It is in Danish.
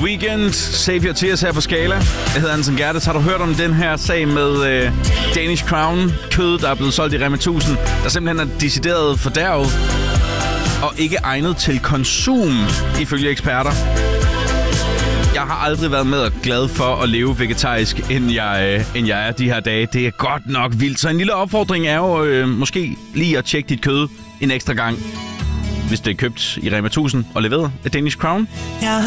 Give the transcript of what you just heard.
Weekend, Save Your Tears her på Skala. Jeg hedder Anton Gerdes. Har du hørt om den her sag med Danish Crown? Kød, der er blevet solgt i Rema 1000, der simpelthen er decideret fordærvet og ikke egnet til konsum, ifølge eksperter. Jeg har aldrig været med og glad for at leve vegetarisk, end jeg er de her dage. Det er godt nok vildt. Så en lille opfordring er jo måske lige at tjekke dit kød en ekstra gang, hvis det er købt i Rema 1000 og leveret af Danish Crown.